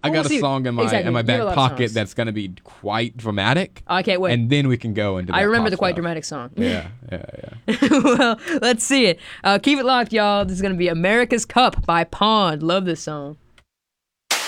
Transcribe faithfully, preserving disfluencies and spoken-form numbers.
I Well, got we'll a song in my exactly. in my You have a back lot of pocket songs. that's gonna be quite dramatic. I can't wait. And then we can go into. That I remember pop the quite stuff. dramatic song. Yeah, yeah, yeah. Well, let's see it. Uh, keep it locked, y'all. This is going to be America's Cup by Pond. Love this song.